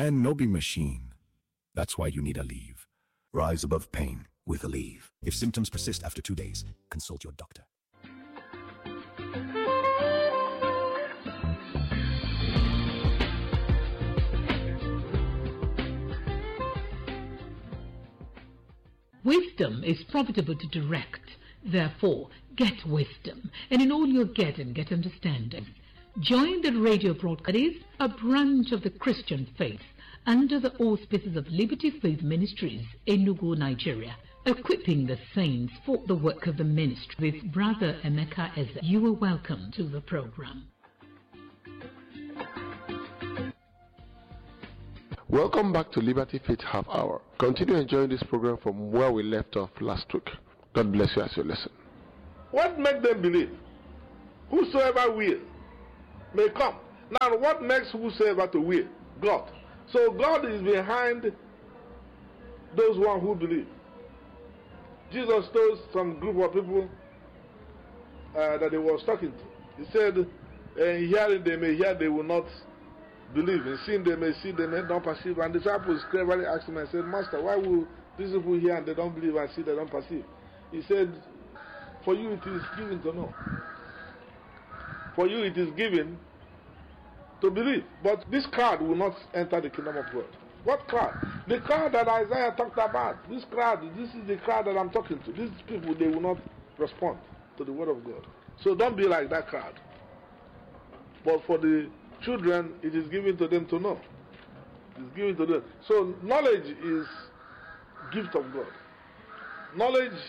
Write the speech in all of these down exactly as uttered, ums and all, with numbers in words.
Man no be machine. That's why you need Aleve. Rise above pain with Aleve. If symptoms persist after two days, consult your doctor. Wisdom is profitable to direct. Therefore, get wisdom, and in all your getting, get understanding. Join the radio broadcast, a branch of the Christian faith, under the auspices of Liberty Faith Ministries, Enugu, Nigeria, equipping the saints for the work of the ministry. With Brother Emeka Eze, you are welcome to the program. Welcome back to Liberty Faith Half Hour. Continue enjoying this program from where we left off last week. God bless you as you listen. What makes them believe? Whosoever will may come. Now, what makes whosoever to will? God. So God is behind those one who believe. Jesus told some group of people uh, that he was talking to. He said, in hearing they may hear, they will not believe. In seeing they may see, they may not perceive. And the disciples cleverly asked him and said, Master, why will these people hear and they don't believe, and see they don't perceive? He said, for you it is given to know. For you it is given to believe. But this crowd will not enter the kingdom of God. What crowd? The crowd that Isaiah talked about. This crowd, this is the crowd that I'm talking to. These people, they will not respond to the word of God. So don't be like that crowd. But for the children, it is given to them to know. It is given to them. So knowledge is gift of God. Knowledge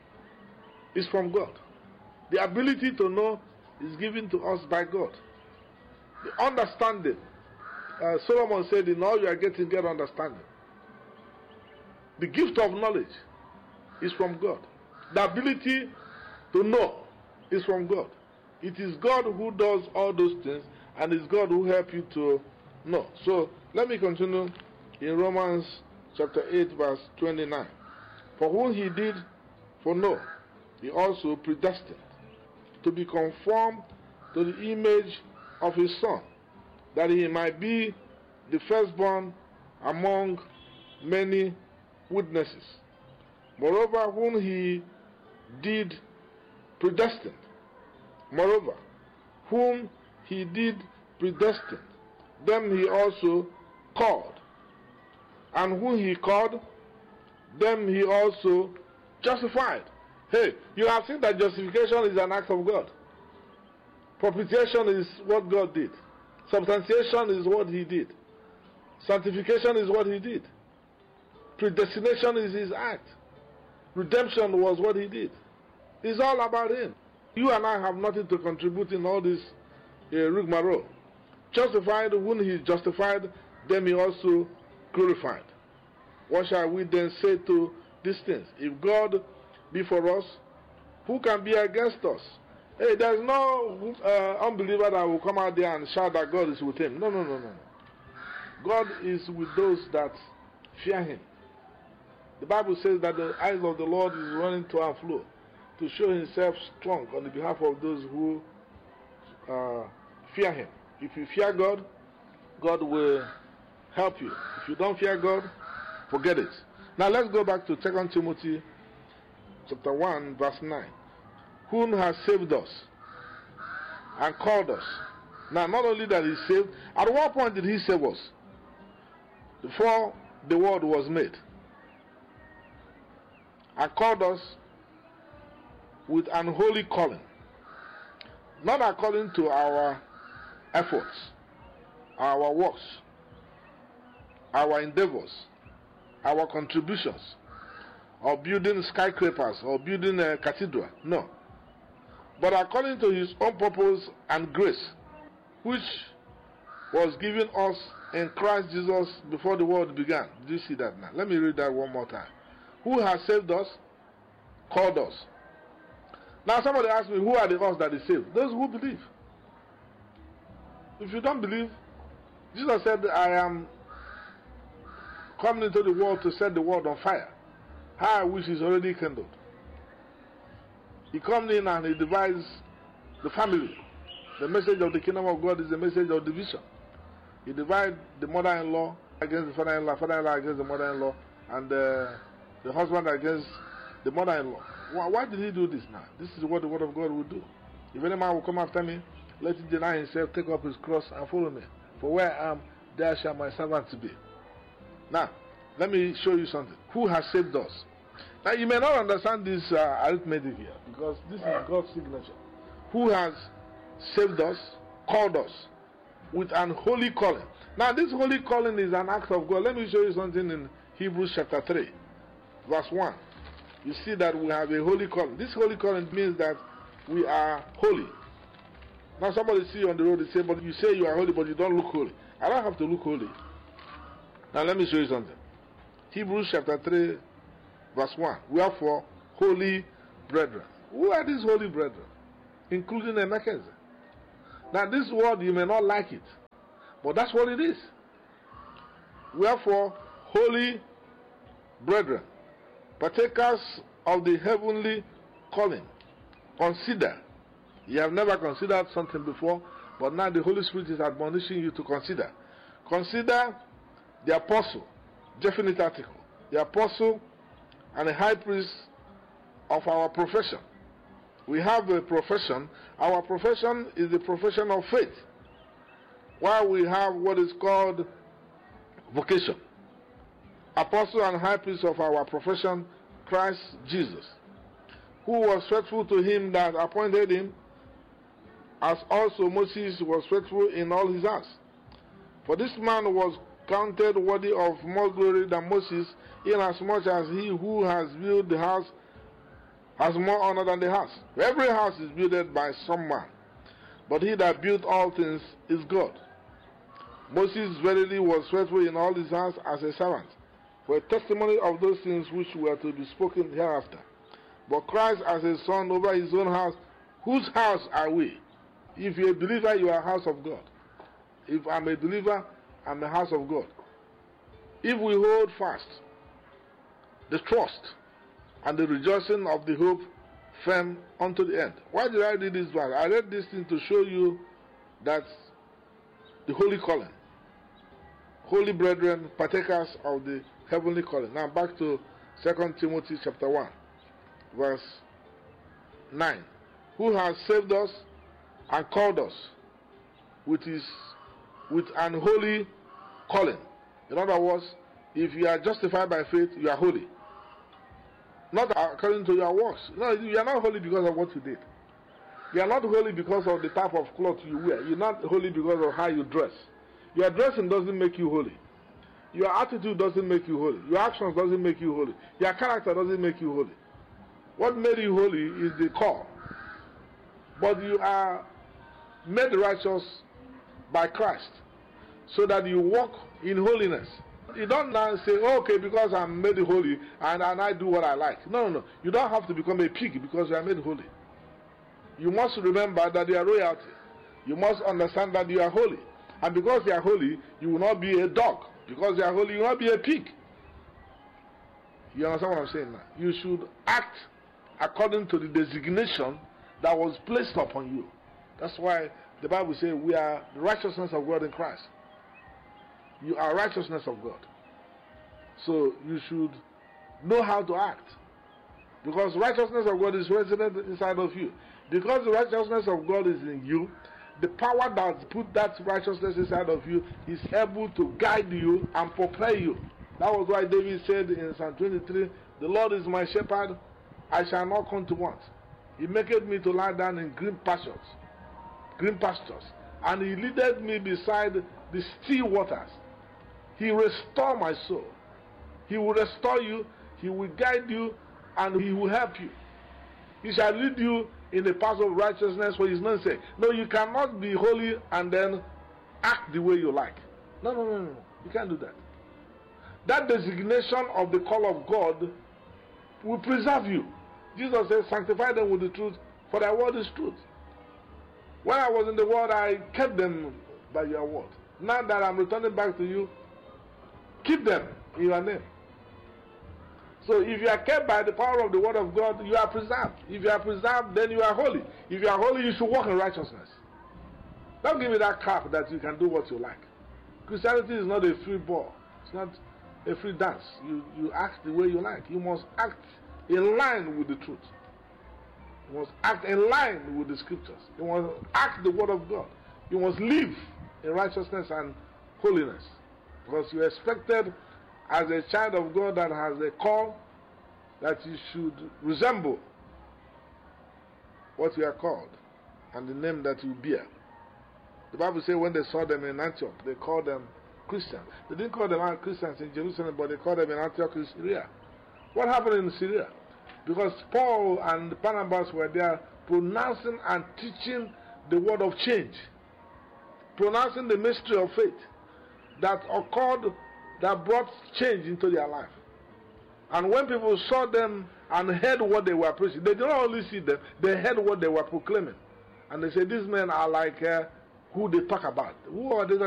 is from God. The ability to know is given to us by God. The understanding, uh, Solomon said, in all you are getting, get understanding. The gift of knowledge is from God. The ability to know is from God. It is God who does all those things, and it's God who helps you to know. So let me continue in Romans chapter eight verse twenty-nine. For whom he did foreknow, he also predestined to be conformed to the image of his Son, that he might be the firstborn among many witnesses. Moreover, whom he did predestine, moreover, whom he did predestine, them he also called. And whom he called, them he also justified. Hey, you have seen that justification is an act of God. Propitiation is what God did. Substantiation is what he did. Sanctification is what he did. Predestination is his act. Redemption was what he did. It's all about him. You and I have nothing to contribute in all this uh, rigmarole. Justified, when he justified, them he also glorified. What shall we then say to these things? If God be for us, who can be against us? Hey, there's no uh, unbeliever that will come out there and shout that God is with him. No, no, no, no. God is with those that fear him. The Bible says that the eyes of the Lord is running to and fro to show himself strong on the behalf of those who uh, fear him. If you fear God, God will help you. If you don't fear God, forget it. Now let's go back to Second Timothy chapter one verse nine. Whom has saved us and called us. Now, not only that he saved, at what point did he save us? Before the world was made. And called us with an holy calling. Not according to our efforts, our works, our endeavors, our contributions, or building skyscrapers, or building a cathedral. No. But according to his own purpose and grace, which was given us in Christ Jesus before the world began. Did you see that now? Let me read that one more time. Who has saved us, called us. Now somebody asked me, who are the us that is saved? Those who believe. If you don't believe, Jesus said, I am coming into the world to set the world on fire. How which is already kindled. He comes in and he divides the family. The message of the kingdom of God is the message of division. He divides the mother-in-law against the father-in-law, father-in-law against the mother-in-law, and uh, the husband against the mother-in-law. Why, why did he do this now? This is what the word of God will do. If any man will come after me, let him deny himself, take up his cross, and follow me. For where I am, there shall my servants be. Now, let me show you something. Who has saved us? Now, you may not understand this uh, arithmetic here, because this is God's signature. Who has saved us, called us, with an holy calling. Now, this holy calling is an act of God. Let me show you something in Hebrews chapter three, verse one. You see that we have a holy calling. This holy calling means that we are holy. Now, somebody see you on the road, they say, but you say you are holy, but you don't look holy. I don't have to look holy. Now, let me show you something. Hebrews chapter three, verse one. Wherefore, holy brethren. Who are these holy brethren? Including Emekeze. Now, this word, you may not like it, but that's what it is. Wherefore, holy brethren, partakers of the heavenly calling, consider. You have never considered something before, but now the Holy Spirit is admonishing you to consider. Consider the apostle, definite article, the apostle and the high priest of our profession. We have a profession. Our profession is the profession of faith, while we have what is called vocation. Apostle and high priest of our profession, Christ Jesus, who was faithful to him that appointed him, as also Moses was faithful in all his house. For this man was counted worthy of more glory than Moses, inasmuch as he who has built the house has more honor than the house. Every house is built by some man, but he that built all things is God. Moses verily was faithful in all his house as a servant, for a testimony of those things which were to be spoken hereafter. But Christ as a son over his own house. Whose house are we? If you're a believer, you are a house of God. If I'm a believer, I'm a house of God. If we hold fast the trust and the rejoicing of the hope firm unto the end. Why did I read this verse? I read this thing to show you that the holy calling. Holy brethren, partakers of the heavenly calling. Now back to Second Timothy chapter one, verse nine. Who has saved us and called us with his with an holy calling. In other words, if you are justified by faith, you are holy. Not according to your works. No, you are not holy because of what you did. You are not holy because of the type of cloth you wear. You're not holy because of how you dress. Your dressing doesn't make you holy. Your attitude doesn't make you holy. Your actions doesn't make you holy. Your character doesn't make you holy. What made you holy is the call. But you are made righteous by Christ, so that you walk in holiness. You don't now say, oh, okay, because I'm made holy and, and I do what I like. No, no, no. You don't have to become a pig because you are made holy. You must remember that you are royalty. You must understand that you are holy. And because you are holy, you will not be a dog. Because you are holy, you will not be a pig. You understand what I'm saying now? You should act according to the designation that was placed upon you. That's why the Bible says we are the righteousness of God in Christ. You are righteousness of God. So you should know how to act. Because righteousness of God is resident inside of you. Because the righteousness of God is in you, the power that put that righteousness inside of you is able to guide you and prepare you. That was why David said in Psalm twenty-three, the Lord is my shepherd, I shall not come to want. He maketh me to lie down in green pastures. Green pastures. And he leadeth me beside the still waters. He restored my soul. He will restore you, he will guide you, and he will help you. He shall lead you in the path of righteousness for his name's sake. No, you cannot be holy and then act the way you like. No, no, no, no. You can't do that. That designation of the call of God will preserve you. Jesus says, sanctify them with the truth, for thy word is truth. When I was in the world, I kept them by your word. Now that I'm returning back to you, keep them in your name. So if you are kept by the power of the word of God, you are preserved. If you are preserved, then you are holy. If you are holy, you should walk in righteousness. Don't give me that crap that you can do what you like. Christianity is not a free ball. It's not a free dance. You, you act the way you like. You must act in line with the truth. You must act in line with the scriptures. You must act the word of God. You must live in righteousness and holiness. Because you are expected as a child of God that has a call that you should resemble what you are called and the name that you bear. The Bible says when they saw them in Antioch, they called them Christians. They didn't call them Christians in Jerusalem, but they called them in Antioch in Syria. What happened in Syria? Because Paul and Barnabas were there pronouncing and teaching the word of change, pronouncing the mystery of faith that occurred, that brought change into their life. And when people saw them and heard what they were preaching, they did not only see them, they heard what they were proclaiming. And they said, these men are like uh, who they talk about. Who are they?